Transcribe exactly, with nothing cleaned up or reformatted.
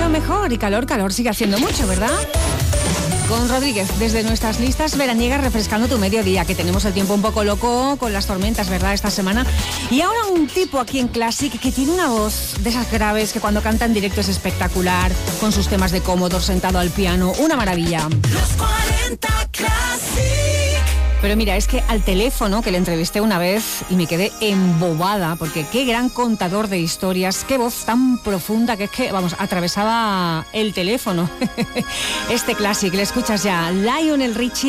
lo mejor y calor, calor sigue haciendo mucho, ¿verdad? Con Rodríguez, desde nuestras listas veraniegas refrescando tu mediodía, que tenemos el tiempo un poco loco con las tormentas, ¿verdad?, esta semana. Y ahora un tipo aquí en Classic que tiene una voz de esas graves que cuando canta en directo es espectacular, con sus temas de Commodore sentado al piano, una maravilla. Los cuarenta Classic. Pero mira, es que al teléfono, que le entrevisté una vez y me quedé embobada, porque qué gran contador de historias, qué voz tan profunda que es que, vamos, atravesaba el teléfono. Este Classic, le escuchas ya, Lionel Richie.